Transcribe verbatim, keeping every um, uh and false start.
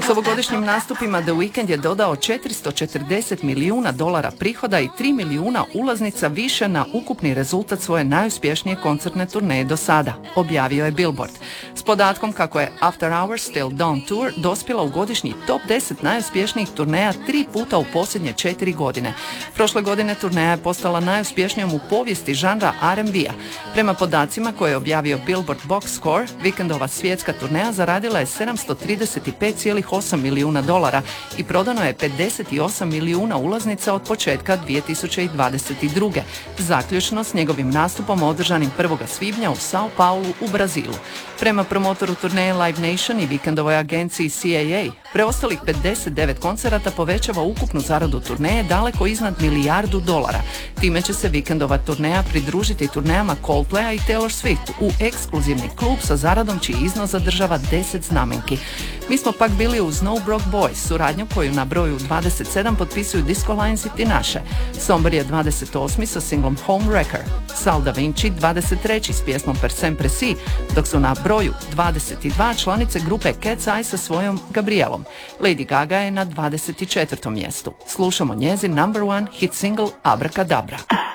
S ovogodišnjim nastupima The Weeknd je dodao četiristo četrdeset milijuna dolara prihoda i tri milijuna ulaznica više na ukupni rezultat svoje najuspješnije koncertne turneje do sada, objavio je Billboard. S podatkom kako je After Hours Till Dawn Tour dospjela u godišnji top deset najuspješnijih turneja tri puta u posljednje četiri godine. Prošle godine turneja je postala najuspješnijom u povijesti žanra R and B-a. Prema podacima koje je objavio Billboard Box Score, Weekndova svjetska turneja zaradila je sedamsto trideset pet zarez osam milijuna dolara i prodano je pedeset osam milijuna ulaznica od početka dvije tisuće dvadeset druge. Zaključno s njegovim nastupom održanim prvog svibnja u Sao Paulu u Brazilu. Prema promotoru turneje Live Nation i Weekndovoj agenciji C A A, preostalih pedeset devet koncerata povećava ukupnu zaradu turneje daleko iznad milijardu dolara. Time će se Weekndova turneja pridružiti turnejama Coldplaya i Taylor Swift u ekskluzivni klub sa zaradom čiji iznos zadržava deset znamenki. Mi smo pak bili uz No Broke Boys, suradnju koju na broju dvadeset sedam potpisuju Disco Lines i Tinashe. Sombor je dvadeset osmi sa singlom Home Wrecker, Sal Da Vinci dvadeset treći s pjesmom Per Sempre Si, dok su na broju dvadeset dva članice grupe Cat's Eye sa svojom Gabrielom. Lady Gaga je na dvadeset četvrtom mjestu. Slušamo njezin number one hit single Abracadabra.